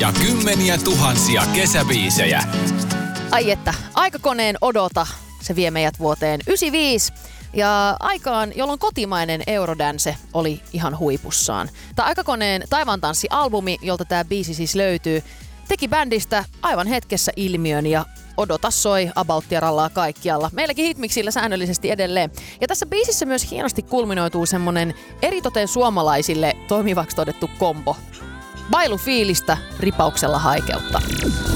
ja kymmeniä tuhansia kesäbiisejä. Ai että, aikakoneen odota, se vie meidät vuoteen 95 ja aikaan, jolloin kotimainen Eurodance oli ihan huipussaan. Tämä aikakoneen Taivaantanssi-albumi, jolta tämä biisi siis löytyy, teki bändistä aivan hetkessä ilmiön ja odota soi Abouttia rallaa kaikkialla. Meilläkin hitmiksillä säännöllisesti edelleen. Ja tässä biisissä myös hienosti kulminoituu semmonen eritoten suomalaisille toimivaksi todettu kombo. Bailufiilistä ripauksella haikeutta.